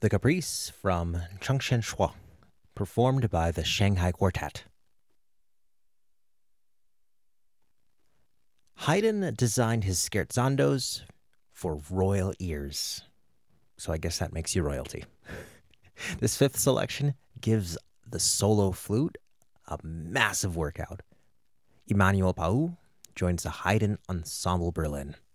The Caprice from Chengxian Shuo, performed by the Shanghai Quartet. Haydn designed his scherzandos for royal ears. So I guess that makes you royalty. This fifth selection gives the solo flute a massive workout. Emmanuel Pau joins the Haydn Ensemble Berlin.